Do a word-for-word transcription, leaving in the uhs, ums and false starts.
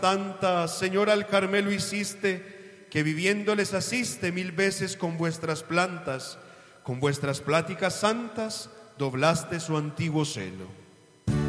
Santa Señora al Carmelo hiciste, que viviendo les asiste mil veces con vuestras plantas, con vuestras pláticas santas doblaste su antiguo celo.